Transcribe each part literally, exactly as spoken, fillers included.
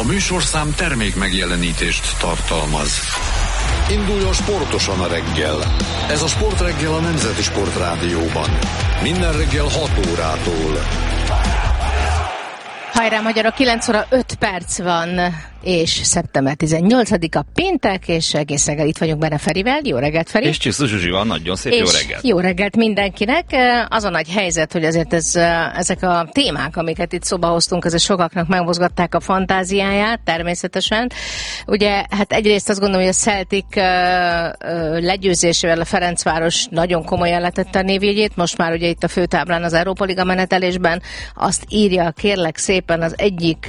A műsorszám termék megjelenítést tartalmaz. Induljon sportosan a reggel. Ez a Sportreggel a Nemzeti Sportrádióban. Minden reggel hat órától. Hajrá magyarok, kilenc óra öt perc van, és szeptember tizennyolcadika péntek, és egész reggel itt vagyunk benne Ferivel. Jó reggelt, Feri! És Csisztus Zsuzsi van, nagyon szép, és jó reggelt! Jó reggelt mindenkinek! Az a nagy helyzet, hogy azért ez, ezek a témák, amiket itt szóba hoztunk, azért sokaknak megmozgatták a fantáziáját, természetesen. Ugye, hát egyrészt azt gondolom, hogy a Celtic legyőzésével a Ferencváros nagyon komolyan letette a névjegyét, most már ugye itt a főtáblán az Európa Liga menetelésben azt írja, kérlek szépen, az egyik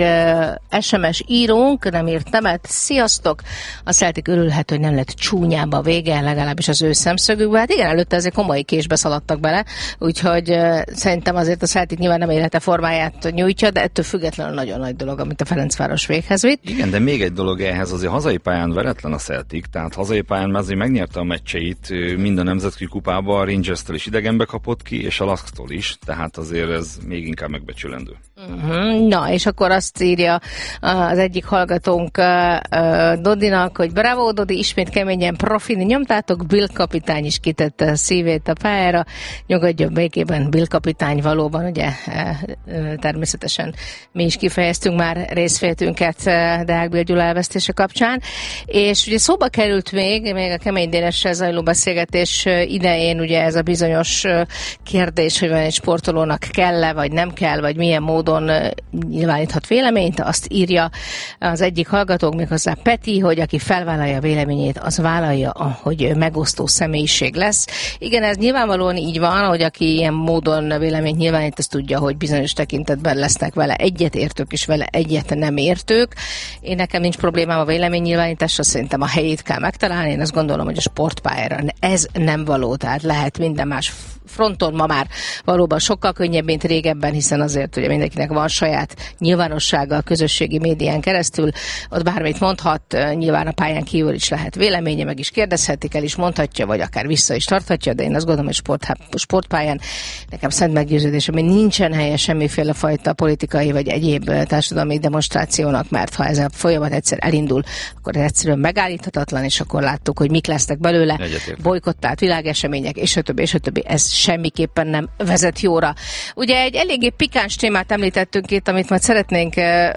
es em es írónk, nem írt nemet, sziasztok! A Celtic örülhet, hogy nem lett csúnyába a vége, legalábbis az ő szemszögükben. Hát igen, előtte azért komoly késbe szaladtak bele, úgyhogy uh, szerintem azért a Celtic nyilván nem élete formáját nyújtja, de ettől függetlenül nagyon nagy dolog, amit a Ferencváros véghez vitt. Igen, de még egy dolog ehhez, azért hazai pályán veretlen a Celtic, tehát hazai pályán azért megnyerte a meccseit, mind a nemzetközi kupában, a Rangers-től is idegenbe kapott ki, és a Lask-tól is, tehát azért ez még inkább megbecsülendő. Uh-huh. Na, és akkor azt írja az egyik hallgatónk uh, Dodinak, hogy bravo Dodi, ismét keményen profin nyomtátok, Bill kapitány is kitette a szívét a pályára, nyugodjon békében, Bill kapitány valóban, ugye uh, természetesen mi is kifejeztünk már részféltünket uh, Deák Bill Gyula elvesztése kapcsán, és ugye szóba került még, még a Kemény Dénessel zajló beszélgetés idején ugye ez a bizonyos kérdés, hogy van egy sportolónak kell-e, vagy nem kell, vagy milyen módon nyilváníthat véleményt, azt írja az egyik hallgatók, méghozzá Peti, hogy aki felvállalja a véleményét, az vállalja, hogy megosztó személyiség lesz. Igen, ez nyilvánvalóan így van, hogy aki ilyen módon véleményt nyilvánít, az tudja, hogy bizonyos tekintetben lesznek vele egyet értők, és vele egyet nem értők. Én nekem nincs problémám a véleménynyilvánításra, szerintem a helyét kell megtalálni. Én azt gondolom, hogy a sportpályára ez nem való, tehát lehet minden más fronton ma már valóban sokkal könnyebb, mint régebben, hiszen azért ugye mindenkinek van saját nyilvánossága a közösségi médián keresztül, ott bármit mondhat, nyilván a pályán kívül is lehet véleménye, meg is kérdezhetik, el is mondhatja, vagy akár vissza is tarthatja, de én azt gondolom, hogy sport, sportpályán nekem szent meggyőződésem, hogy nincsen helye semmiféle fajta politikai vagy egyéb társadalmi demonstrációnak, mert ha ez a folyamat egyszer elindul, akkor ez egyszerűen megállíthatatlan, és akkor láttuk, hogy mik lesznek belőle, bolykottált világesemények, és a többi, és a többi. Ez semmiképpen nem vezet jóra. Ugye egy eléggé pikáns témát említettünk itt, amit majd szeretnénk,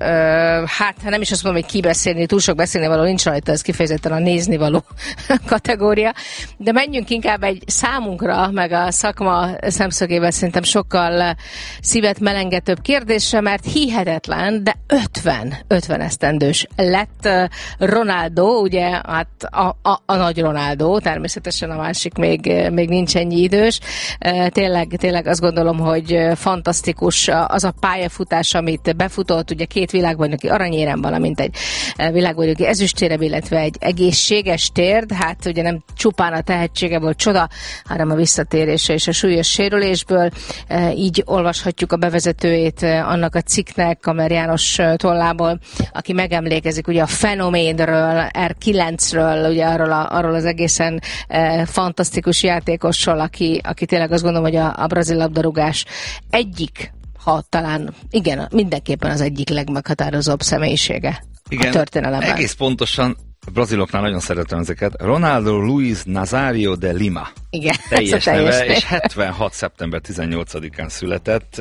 hát nem is azt mondom, hogy kibeszélni, túl sok beszélni való nincs rajta, ez kifejezetten a nézni való kategória, de menjünk inkább egy számunkra, meg a szakma szemszögével szerintem sokkal szívet melengetőbb kérdésre, mert hihetetlen, de ötven, ötven esztendős lett Ronaldo, ugye, hát a, a, a nagy Ronaldo, természetesen a másik még, még nincs ennyi idős. Tényleg, tényleg azt gondolom, hogy fantasztikus az a pályafutás, amit befutott, ugye két világbajnoki aranyérem, valamint egy világbajnoki ezüstérem, illetve egy egészséges térd, hát ugye nem csupán a tehetsége volt csoda, hanem a visszatérése és a súlyos sérülésből. Így olvashatjuk a bevezetőjét annak a cikknek Kamer János tollából, aki megemlékezik ugye a fenoménről, er kilencről, ugye arról, a, arról az egészen fantasztikus játékosról, aki, aki tényleg azt gondolom, hogy a, a brazil labdarúgás egyik, ha talán, igen, mindenképpen az egyik legmeghatározóbb személyisége igen, a történelemben. Egész pontosan, a braziloknál nagyon szeretem ezeket, Ronaldo Luis Nazário de Lima. Igen, teljes, teljes neve, és hetvenhat szeptember tizennyolcadikán született.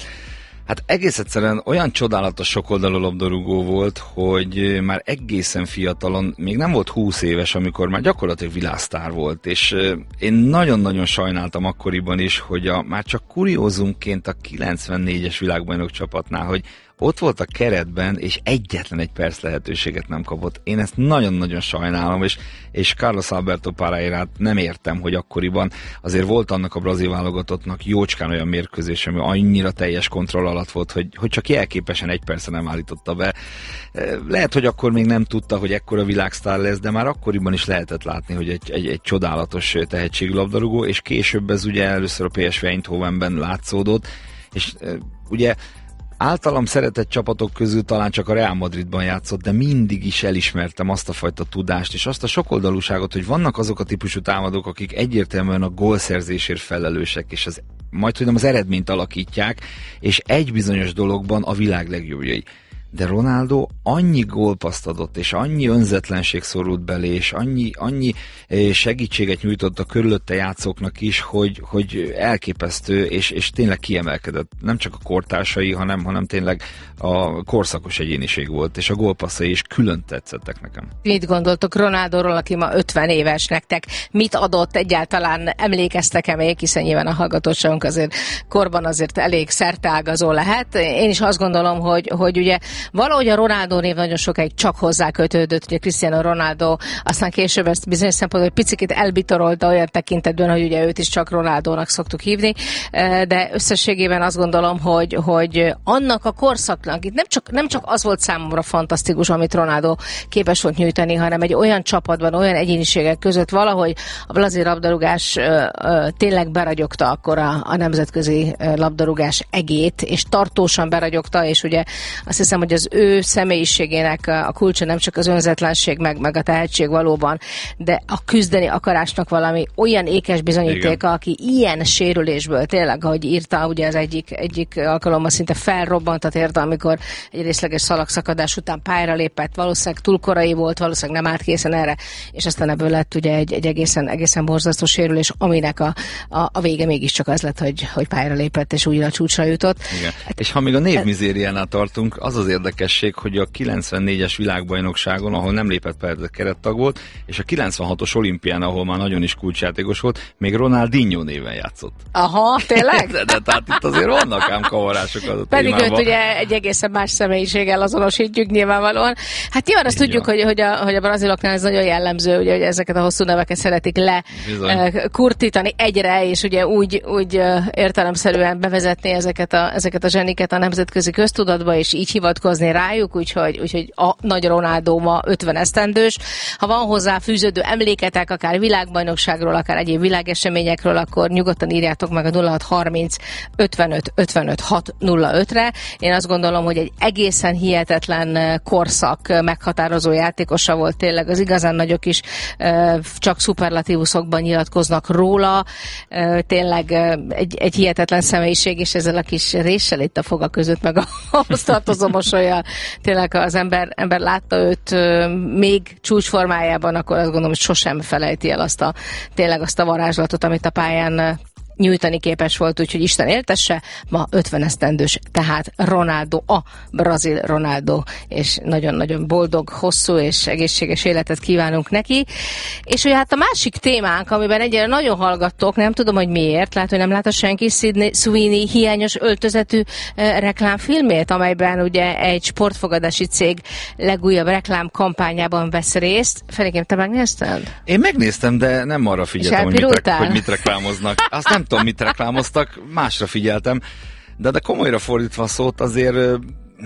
Hát egész egyszerűen olyan csodálatos sokoldalú labdarúgó volt, hogy már egészen fiatalon, még nem volt húsz éves, amikor már gyakorlatilag világsztár volt, és én nagyon-nagyon sajnáltam akkoriban is, hogy a, már csak kuriózumként a kilencvennégyes világbajnok csapatnál, hogy ott volt a keretben, és egyetlen egy perc lehetőséget nem kapott. Én ezt nagyon-nagyon sajnálom, és, és Carlos Alberto Parreirát nem értem, hogy akkoriban azért volt annak a brazil válogatottnak jócskán olyan mérkőzés, ami annyira teljes kontroll alatt volt, hogy, hogy csak jelképesen egy percre nem állította be. Lehet, hogy akkor még nem tudta, hogy ekkora világsztár lesz, de már akkoriban is lehetett látni, hogy egy, egy, egy csodálatos tehetségű labdarúgó, és később ez ugye először a pé es vé Eindhovenben látszódott, és ugye általam szeretett csapatok közül talán csak a Real Madridban játszott, de mindig is elismertem azt a fajta tudást, és azt a sokoldalúságot, hogy vannak azok a típusú támadók, akik egyértelműen a gólszerzésért felelősek, és az, majd tudom, az eredményt alakítják, és egy bizonyos dologban a világ legjobbjai. de Ronaldo annyi gólpaszt adott, és annyi önzetlenség szorult belé, és annyi, annyi segítséget nyújtott a körülötte játszóknak is, hogy, hogy elképesztő, és, és tényleg kiemelkedett. Nem csak a kortársai, hanem, hanem tényleg a korszakos egyéniség volt, és a gólpasszai is külön tetszettek nekem. Mit gondoltok Ronaldóról, aki ma ötven éves nektek? Mit adott egyáltalán? Emlékeztek-e még, hiszen nyilván a hallgatóságunk azért korban azért elég szerteágazó lehet. Én is azt gondolom, hogy, hogy ugye valahogy a Ronaldo név nagyon sokáig csak hozzá kötődött, ugye Cristiano Ronaldo, aztán később ezt bizonyos szempontból egy picit elbitorolta olyan tekintetben, hogy ugye őt is csak Ronaldónak szoktuk hívni, de összességében azt gondolom, hogy, hogy annak a korszaknak, itt nem csak, nem csak az volt számomra fantasztikus, amit Ronaldo képes volt nyújtani, hanem egy olyan csapatban, olyan egyéniségek között valahogy a brazil labdarúgás tényleg beragyogta akkor a, a nemzetközi labdarúgás egét, és tartósan beragyogta, és ugye azt hiszem, hogy az ő személyiségének a kulcsa nem csak az önzetlenség, meg, meg a tehetség valóban, de a küzdeni akarásnak valami olyan ékes bizonyítéka, aki ilyen sérülésből tényleg, ahogy írta, ugye az egyik, egyik alkalommal szinte felrobbantat érte, amikor egy részleges szalagszakadás után pályára lépett, valószínűleg túl korai volt, valószínűleg nem állt készen erre, és aztán ebből lett ugye egy, egy egészen, egészen borzasztó sérülés, aminek a, a, a vége mégiscsak az lett, hogy, hogy pályára lépett, és újra csúcsra jutott. Igen. Hát, és ha még a névmizériánál tartunk, az az érdekesség, hogy a kilencvennégyes világbajnokságon, ahol nem lépett pályára, kerettag volt, és a kilencvenhatos olimpián, ahol már nagyon is kulcsjátékos volt, még Ronaldinho néven játszott. Aha, tényleg? de, de tehát itt azért vannak ám kavarások az a Pedig témában. őt ugye egy egészen más személyiséggel azonosítjuk nyilvánvalóan. Hát nyilván azt tudjuk, hogy, hogy, a, hogy a braziloknál ez nagyon jellemző, ugye, hogy ezeket a hosszú neveket szeretik lekurtítani uh, egyre, és ugye úgy, úgy uh, értelemszerűen bevezetni ezeket a, ezeket a zseniket a nemzetközi köztudatba, és így hivatkozni rájuk, úgyhogy, úgyhogy a nagy Ronaldo ma ötven esztendős. Ha van hozzá fűződő emléketek, akár világbajnokságról, akár egyéb világeseményekről, akkor nyugodtan írjátok meg a nulla hat harminc ötvenöt ötvenöt hat nulla ötre. Én azt gondolom, hogy egy egészen hihetetlen korszak meghatározó játékosa volt tényleg, az igazán nagyok is csak szuperlatívuszokban nyilatkoznak róla, tényleg egy, egy hihetetlen személyiség, és ezzel a kis réssel itt a foga között, meg ahhoz tartozó mosollyal, tényleg az ember, ember látta őt még csúcsformájában, akkor azt gondolom, hogy sosem felejti el azt a, tényleg azt a varázslatot, amit a pályán nyújtani képes volt, úgyhogy Isten éltesse, ma ötven esztendős, tehát Ronaldo, a brazil Ronaldo, és nagyon-nagyon boldog, hosszú és egészséges életet kívánunk neki. És ugye hát a másik témánk, amiben egyre nagyon hallgattok, nem tudom, hogy miért, lehet, hogy nem látta senki Sydney Sweeney hiányos öltözetű eh, reklámfilmét, amelyben ugye egy sportfogadási cég legújabb reklámkampányában vesz részt. Felékém, te megnézted? Én megnéztem, de nem arra figyeltem, hogy mit, re- hogy mit reklámoznak. Azt nem tudom, mit reklámoztak, másra figyeltem, de de komolyra fordítva a szót, azért ö,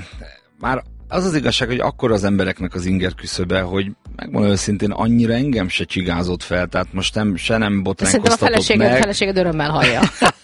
már az az igazság, hogy akkor az embereknek az inger küszöbe, hogy megmondom őszintén, annyira engem se csigázott fel, tehát most nem, se nem botránkoztatott meg. Szerintem a feleséged örömmel hallja.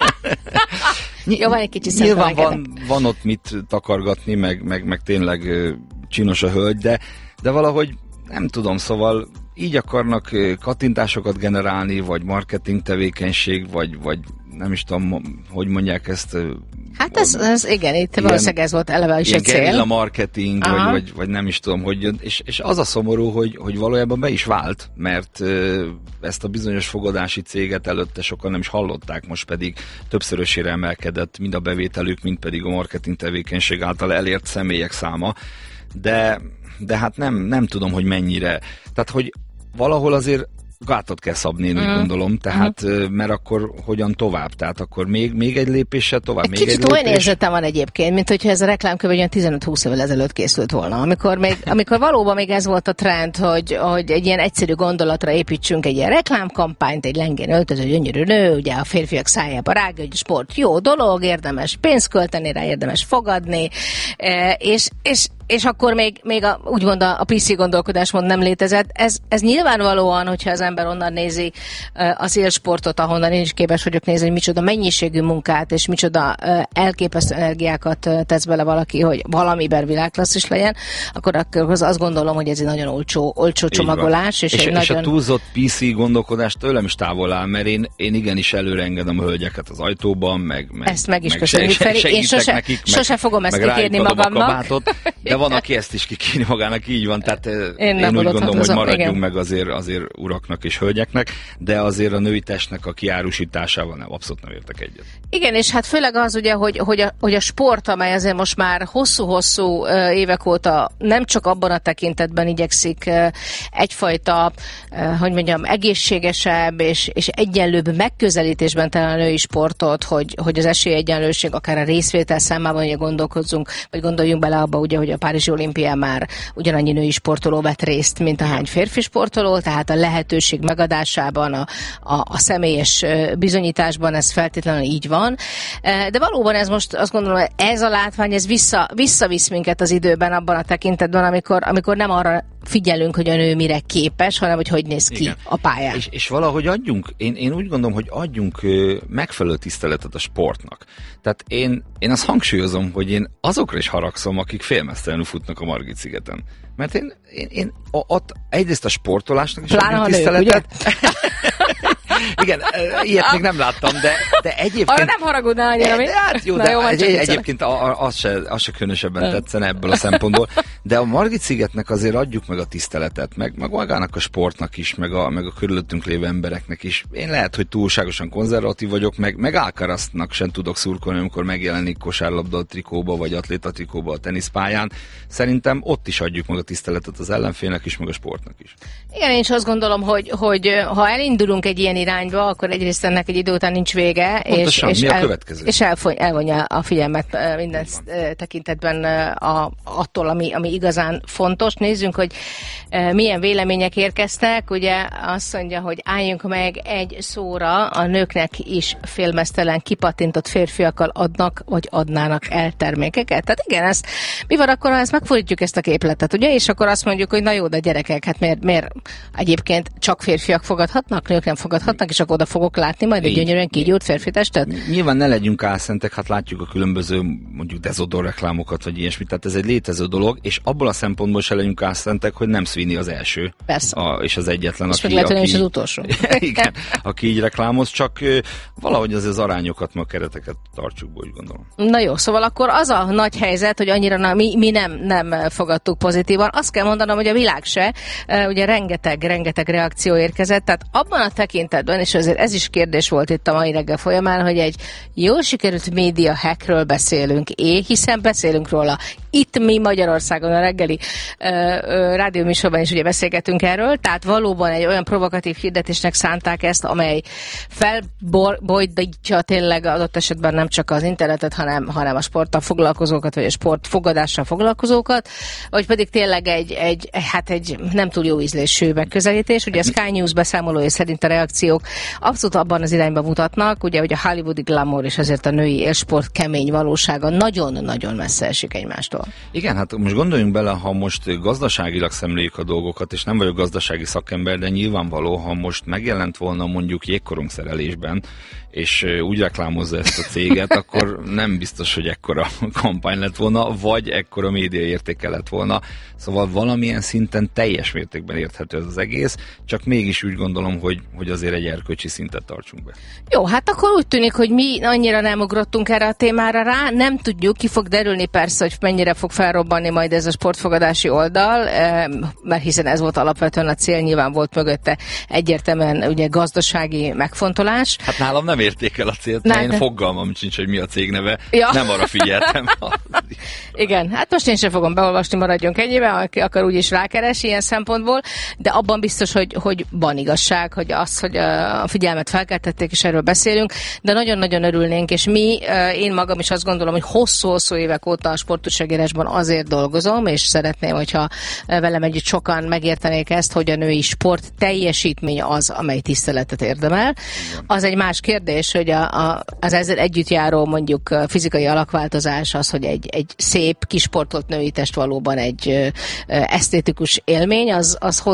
Jó, van egy kicsi nyilván van, van ott mit takargatni, meg, meg, meg tényleg ö, csinos a hölgy, de, de valahogy nem tudom, szóval így akarnak kattintásokat generálni, vagy marketing tevékenység, vagy, vagy nem is tudom, hogy mondják ezt. Hát ez, ez igen, itt valószínűleg ez volt eleve is egy cél. Gerilla marketing, vagy, vagy, vagy nem is tudom, hogy és, és az a szomorú, hogy, hogy valójában be is vált, mert ezt a bizonyos fogadási céget előtte sokan nem is hallották, most pedig többszörösére emelkedett mind a bevételük, mind pedig a marketing tevékenység által elért személyek száma, de de hát nem, nem tudom, hogy mennyire. Tehát, hogy valahol azért gátat kell szabni, én úgy mm. gondolom, tehát, mm. mert akkor hogyan tovább? Tehát akkor még, még egy lépéssel tovább, egy még kicsit egy lépés. olyan érzetem van egyébként, mint hogyha ez a reklámkönyv olyan tizenöt-húsz évvel ezelőtt készült volna, amikor, még, amikor valóban még ez volt a trend, hogy, hogy egy ilyen egyszerű gondolatra építsünk egy ilyen reklámkampányt, egy lengén öltöző gyönyörű nő, ugye a férfiak szájába rágja, hogy a sport jó dolog, érdemes pénzt költeni rá, érdemes fogadni, és, és és akkor még, még a, úgymond a, a pé cé gondolkodásmód nem létezett. Ez, ez nyilvánvalóan, hogyha az ember onnan nézi az élsportot, ahonnan én is képes vagyok nézni, hogy micsoda mennyiségű munkát, és micsoda elképesztő energiákat tesz bele valaki, hogy valamiben világklasszis legyen, akkor, akkor azt gondolom, hogy ez egy nagyon olcsó, olcsó csomagolás. És, és, és nagyon... a túlzott pé cé gondolkodás tőlem is távol áll, mert én, én igenis előre engedem a hölgyeket az ajtóban, meg, meg ezt meg is meg köszönjük, Feri. Én sose, nekik, sose meg, fogom ezt meg kikérni magamnak. De de van, aki ezt is kikéri magának, így van, tehát én, én úgy gondolom, hogy maradjunk igen. meg azért, azért uraknak és hölgyeknek, de azért a női testnek a kiárusításával nem, abszolút nem értek egyet. Igen, és hát főleg az ugye, hogy, hogy, a, hogy a sport, amely azért most már hosszú-hosszú évek óta nem csak abban a tekintetben igyekszik egyfajta, hogy mondjam, egészségesebb és, és egyenlőbb megközelítésben talán a női sportot, hogy, hogy az esélyegyenlőség akár a részvétel számában ugye gondolkozzunk, vagy gondoljunk bele abba, ugye, hogy a Párizsi olimpián már ugyanannyi női sportoló vett részt, mint a hány férfi sportoló, tehát a lehetőség megadásában, a, a, a személyes bizonyításban ez feltétlenül így van. De valóban ez most azt gondolom, hogy ez a látvány, ez vissza, visszavisz minket az időben abban a tekintetben, amikor, amikor nem arra figyelünk, hogy a nő mire képes, hanem hogy hogy néz ki igen. a pályán. És, és valahogy adjunk, én, én úgy gondolom, hogy adjunk megfelelő tiszteletet a sportnak. Tehát én, én azt hangsúlyozom, hogy én azokra is haragszom, akik félmeztelenül futnak a Margit-szigeten. Mert én, én, én ott egyrészt a sportolásnak is adjunk tiszteletet. Igen, ilyet még nem láttam, de, de egyébként... Arra nem haragudnál annyira, mi? Hát jó, de jó, egy, egyébként az se, az se különösebben tetszene ebből a szempontból. De a Margit-szigetnek azért adjuk meg a tiszteletet, meg, meg magának a sportnak is, meg a, meg a körülöttünk lévő embereknek is. Én lehet, hogy túlságosan konzervatív vagyok, meg, meg Alcaraznak sem tudok szurkolni, amikor megjelenik kosárlabda trikóba, vagy atléta trikóba a teniszpályán. Szerintem ott is adjuk meg a tiszteletet az ellenfélnek is, meg a sportnak is. Igen, én is azt gondolom, hogy, hogy ha elindulunk egy ilyen irányba, akkor egyrészt ennek egy idő után nincs vége, pontosan, és, és, mi a el, következő? és elfony, elvonja a figyelmet minden tekintetben a, attól, ami, ami igazán fontos. Nézzünk, hogy milyen vélemények érkeztek. Ugye azt mondja, hogy álljunk meg egy szóra, a nőknek is félmeztelen, kipattintott férfiakkal adnak, vagy adnának el termékeket. Tehát igen, ezt, mi van akkor, ha ezt megfordítjuk ezt a képletet, ugye? És akkor azt mondjuk, hogy na jó, de gyerekek, hát miért, miért egyébként csak férfiak fogadhatnak, nők nem fogadhatnak, és akkor oda fogok látni majd egy gyönyörűen kigyúrt férfi testet? Nyilván ne legyünk álszentek, hát látjuk a különböző mondjuk dezodor reklámokat, vagy ilyesmit, tehát ez egy létező dolog, és abból a szempontból se legyünk álszentek, hogy nem Sweeney az első. Persze. A, és az egyetlen, és aki, aki, aki az utolsó. igen, aki így reklámoz, csak ö, valahogy az, az arányokat, meg a kereteket tartsuk, úgy gondolom. Na jó, szóval akkor az a nagy helyzet, hogy annyira na, mi, mi nem, nem fogadtuk pozitívan. Azt kell mondanom, hogy a világ se, ugye rengeteg, rengeteg reakció érkezett, tehát abban a tekintetben, és azért ez is kérdés volt itt a mai reggel folyamán, hogy egy jól sikerült média hackről beszélünk, é, hiszen beszélünk róla. Itt mi Magyarországon a reggeli rádióműsorban is ugye beszélgetünk erről, tehát valóban egy olyan provokatív hirdetésnek szánták ezt, amely felbojdítja tényleg adott esetben nem csak az internetet, hanem, hanem a sporttal foglalkozókat, vagy a sportfogadással foglalkozókat, vagy pedig tényleg egy, egy, hát egy nem túl jó ízlésű megközelítés. Ugye a Sky News beszámolója szerint a reakciók abszolút abban az irányba mutatnak, ugye, hogy a hollywoodi glamour és azért a női élsport kemény valósága nagyon-nagyon messze esik egymástól. Igen, hát most gondoljunk bele, ha most gazdaságilag szemléljük a dolgokat, és nem vagyok gazdasági szakember, de nyilvánvaló, ha most megjelent volna mondjuk jégkorongszerelésben, és úgy reklámozza ezt a céget, akkor nem biztos, hogy ekkora kampány lett volna, vagy ekkora média értéke lett volna. Szóval valamilyen szinten teljes mértékben érthető ez az egész, csak mégis úgy gondolom, hogy, hogy azért egy erkölcsi szintet tartsunk be. Jó, hát akkor úgy tűnik, hogy mi annyira nem ugrottunk erre a témára rá, nem tudjuk, ki fog derülni persze, hogy mennyire fog felrobbanni majd ez a sportfogadási oldal, mert hiszen ez volt alapvetően a cél, nyilván volt mögötte egyértelműen ugye gazdasági megfontolás. Hát nálam nem érték el a célt, mert én de... fogalmam sincs, hogy mi a cég neve, ja. Nem arra figyeltem. Igen, hát most én sem fogom beolvasni, maradjunk ennyiben, aki akar úgyis rákeres ilyen szempontból, de abban biztos, hogy, hogy van igazság, hogy az, hogy a figyelmet felkeltették, és erről beszélünk, de nagyon-nagyon örülnénk, és mi, én magam is azt gondolom, hogy hosszú-hosszú évek óta a sportújságírásban azért dolgozom, és szeretném, hogyha velem együtt sokan megértenék ezt, hogy a női sport teljesítmény az, amely tiszteletet érdemel. Az egy más kérdés, hogy a, a, az ezzel együtt járó mondjuk fizikai alakváltozás az, hogy egy, egy szép, kisportolt női test valóban egy ö, esztétikus élmény, az, az hozzá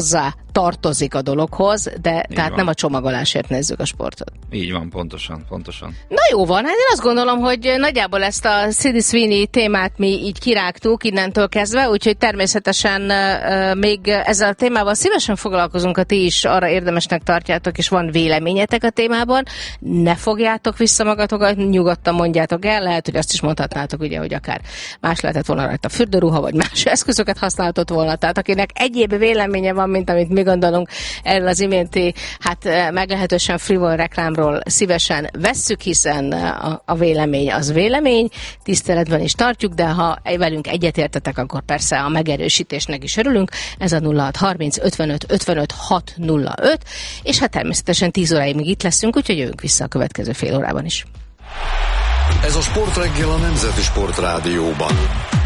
tartozik a dologhoz, de Így tehát van. nem a csomagolásért nézzük a sportot. Így van, pontosan, pontosan. Na jó van, hát én azt gondolom, hogy nagyjából ezt a Sydney Sweeney témát mi így kirágtuk innentől kezdve, úgyhogy természetesen uh, még ezzel a témával szívesen foglalkozunk, ha ti is arra érdemesnek tartjátok, és van véleményetek a témában. Ne fogjátok vissza magatokat, nyugodtan mondjátok el, lehet, hogy azt is mondhatnátok, ugye, hogy akár más lehetett volna rajta fürdőruha, vagy más eszközöket használhatott volna. Tehát akinek egyéb véleménye van, mint amit mi gondolunk erről az iménti, hát meglehetősen frivol reklámról, szívesen vesszük, hiszen a, a vélemény az vélemény, tiszteletben is tartjuk, de ha velünk egyetértetek, akkor persze a megerősítésnek is örülünk. Ez a nulla hat harminc ötvenöt ötvenöt hat nulla öt, és hát természetesen tíz óráig még itt leszünk, úgyhogy jövünk vissza a következő fél órában is. Ez a Sportreggel a Nemzeti Sport Rádióban.